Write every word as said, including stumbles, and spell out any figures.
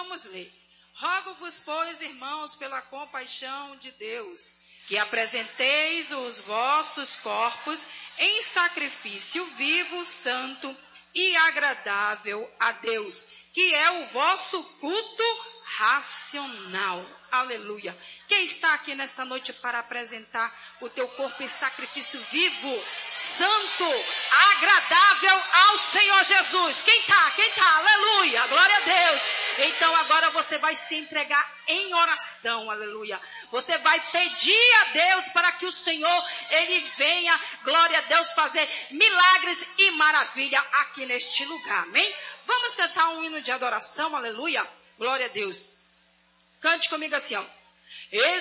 vamos ler. Rogo-vos, pois, irmãos, pela compaixão de Deus, que apresenteis os vossos corpos em sacrifício vivo, santo e agradável a Deus, que é o vosso culto racional. Aleluia. Quem está aqui nesta noite para apresentar o teu corpo em sacrifício vivo, santo, agradável ao Senhor Jesus? Quem está? Quem está? Aleluia. Glória a Deus. Então agora você vai se entregar em oração. Aleluia. Você vai pedir a Deus para que o Senhor, Ele venha, glória a Deus, fazer milagres e maravilha aqui neste lugar. Amém? Vamos cantar um hino de adoração. Aleluia. Glória a Deus. Cante comigo assim, ó.